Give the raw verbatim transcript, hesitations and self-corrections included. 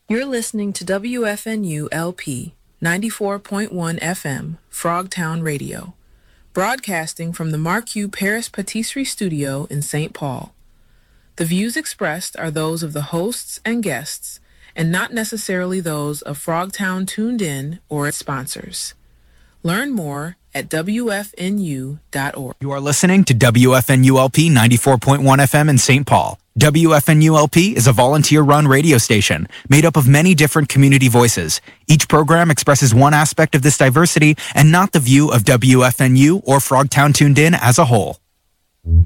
You're listening to W F N U L P ninety-four point one F M, Frogtown Radio, broadcasting from the Marquis Paris Patisserie Studio in Saint Paul. The views expressed are those of the hosts and guests, and not necessarily those of Frogtown Tuned In or its sponsors. Learn more at W F N U dot org. You are listening to W F N U L P ninety-four point one F M in Saint Paul. W F N U L P is a volunteer-run radio station made up of many different community voices. Each program expresses one aspect of this diversity and not the view of W F N U or Frogtown Tuned In as a whole.